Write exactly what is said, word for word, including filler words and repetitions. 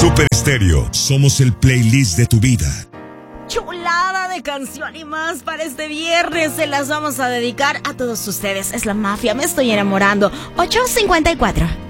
Super Estéreo, somos el playlist de tu vida. Chulada de canción y más para este viernes. Se las vamos a dedicar a todos ustedes. Es la mafia, me estoy enamorando. ocho cincuenta y cuatro.